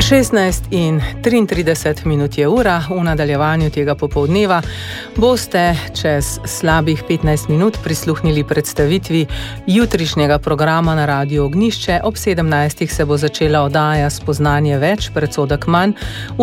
16:33 je ura. V nadaljevanju tega popoldneva boste čez slabih 15 minut prisluhnili predstavitvi jutrišnjega programa na Radiu Ognjišče. Ob 17. se bo začela oddaja Spoznanje več, predsodek manj.